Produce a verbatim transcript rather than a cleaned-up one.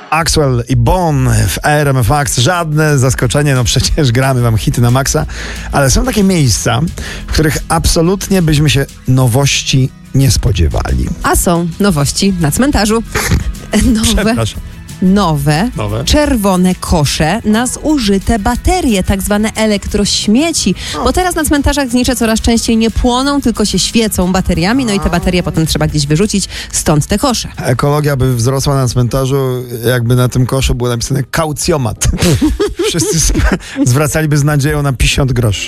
Axwell i Bon w R M F Max. Żadne zaskoczenie, no przecież gramy wam hity na maksa, ale są takie miejsca, w których absolutnie byśmy się nowości nie spodziewali. A są nowości na cmentarzu. Nowe, Przepraszam. nowe, Nowe. czerwone kosze na zużyte baterie, tak zwane elektrośmieci. Bo teraz na cmentarzach znicze coraz częściej nie płoną, tylko się świecą bateriami, no i te baterie potem trzeba gdzieś wyrzucić, stąd te kosze. Ekologia by wzrosła na cmentarzu, jakby na tym koszu było napisane kaucjomat. Wszyscy zwracaliby z nadzieją na pięćdziesiąt groszy.